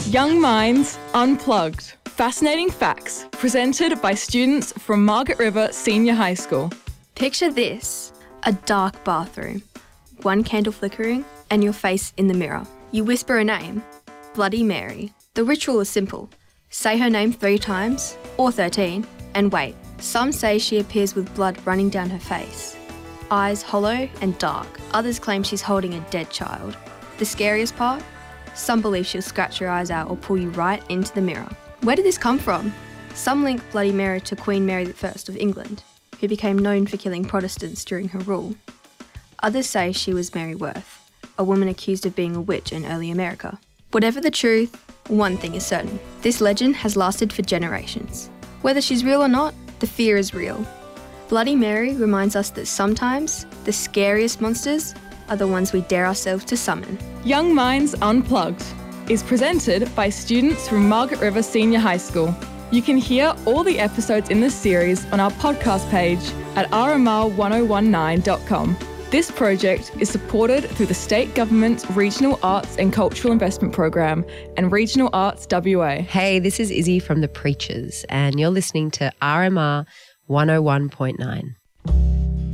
Young Minds Unplugged. Fascinating facts presented by students from Margaret River Senior High School. Picture this, a dark bathroom, one candle flickering and your face in the mirror. You whisper a name, Bloody Mary. The ritual is simple. Say her name 3 times, or 13, and wait. Some say she appears with blood running down her face. Eyes hollow and dark. Others claim she's holding a dead child. The scariest part? Some believe she'll scratch your eyes out or pull you right into the mirror. Where did this come from? Some link Bloody Mary to Queen Mary I of England, who became known for killing Protestants during her rule. Others say she was Mary Worth, a woman accused of being a witch in early America. Whatever the truth, one thing is certain. This legend has lasted for generations. Whether she's real or not, the fear is real. Bloody Mary reminds us that sometimes the scariest monsters are the ones we dare ourselves to summon. Young Minds Unplugged is presented by students from Margaret River Senior High School. You can hear all the episodes in this series on our podcast page at rmr1019.com. This project is supported through the State Government's Regional Arts and Cultural Investment Program and Regional Arts WA. Hey, this is Izzy from The Preachers, and you're listening to RMR 101.9.